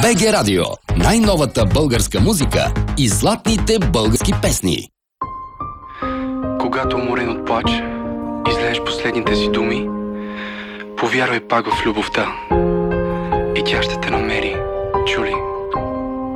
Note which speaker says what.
Speaker 1: БГ Радио. Най-новата българска музика и златните български песни.
Speaker 2: Когато уморен от плач, излееш последните си думи, повярвай пак в любовта и тя ще те намери.